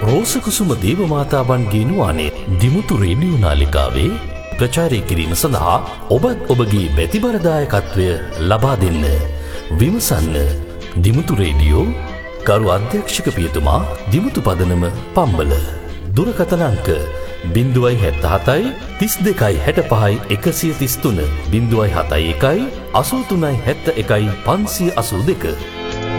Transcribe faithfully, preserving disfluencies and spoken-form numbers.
රෝසකුසුම දේවමාතාවන්ගේ නුවනේ Dimuthu radio නාලිකාවේ ප්‍රචාරය කිරීම සඳහා ඔබත් ඔබගේ බැතිබරදායකත්වය ලබා දෙන්න. විමසන්න දිමුතු රේඩියෝ ගරු අධ්‍යක්ෂක පියතුමා දිමුතු පදනම පම්බල. දුරකථන අංක බිංදුවයි හැත්තහතයි තිස් දෙකයි හැට පහයි එකසිය තිස් තුන බිංදුවයි හතයි එකයි අසූ තුනයි හැත්ත එකයි පන්සිය අසූ දෙක.